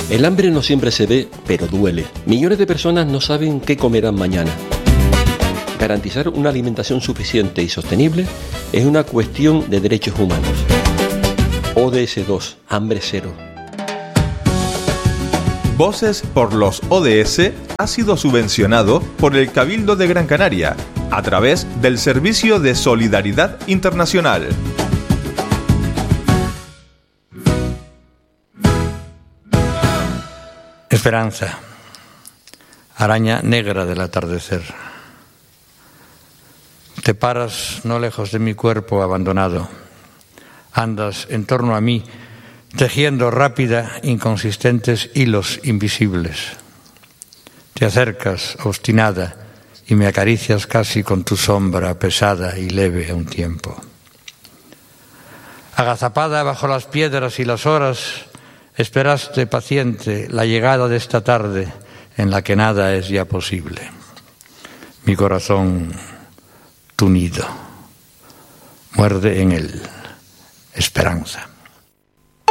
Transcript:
El hambre no siempre se ve, pero duele. Millones de personas no saben qué comerán mañana. Garantizar una alimentación suficiente y sostenible es una cuestión de derechos humanos. ODS 2, hambre cero. Voces por los ODS ha sido subvencionado por el Cabildo de Gran Canaria a través del Servicio de Solidaridad Internacional. Esperanza, araña negra del atardecer. Te paras no lejos de mi cuerpo abandonado. Andas en torno a mí, tejiendo rápida inconsistentes hilos invisibles. Te acercas, obstinada, y me acaricias casi con tu sombra pesada y leve a un tiempo. Agazapada bajo las piedras y las horas, esperaste paciente la llegada de esta tarde en la que nada es ya posible. Mi corazón, tu nido, muerde en él esperanza.